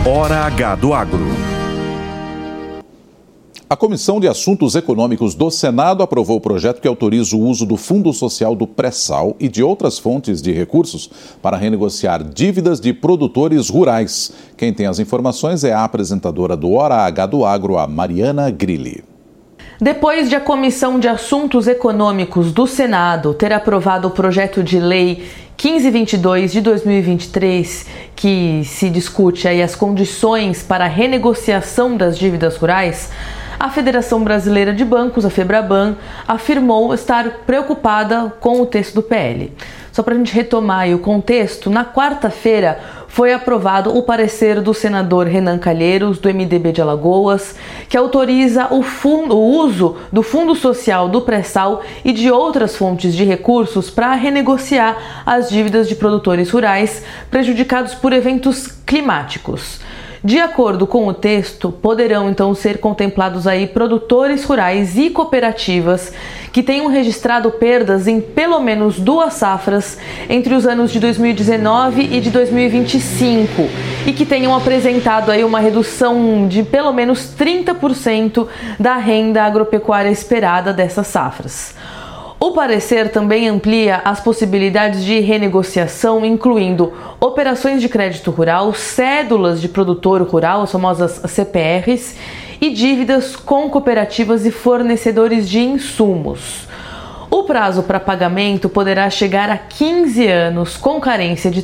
Hora H do Agro. A Comissão de Assuntos Econômicos do Senado aprovou o projeto que autoriza o uso do Fundo Social do Pré-Sal e de outras fontes de recursos para renegociar dívidas de produtores rurais. Quem tem as informações é a apresentadora do Hora H do Agro, a Mariana Grilli. Depois de a Comissão de Assuntos Econômicos do Senado ter aprovado o projeto de lei 1522 de 2023, que se discute aí as condições para a renegociação das dívidas rurais, a Federação Brasileira de Bancos, a FEBRABAN, afirmou estar preocupada com o texto do PL. Só para a gente retomar aí o contexto, na quarta-feira foi aprovado o parecer do senador Renan Calheiros, do MDB de Alagoas, que autoriza o uso do Fundo Social do Pré-Sal e de outras fontes de recursos para renegociar as dívidas de produtores rurais prejudicados por eventos climáticos. De acordo com o texto, poderão então ser contemplados aí produtores rurais e cooperativas que tenham registrado perdas em pelo menos 2 safras entre os anos de 2019 e de 2025 e que tenham apresentado aí uma redução de pelo menos 30% da renda agropecuária esperada dessas safras. O parecer também amplia as possibilidades de renegociação, incluindo operações de crédito rural, cédulas de produtor rural, as famosas CPRs, e dívidas com cooperativas e fornecedores de insumos. O prazo para pagamento poderá chegar a 15 anos, com carência de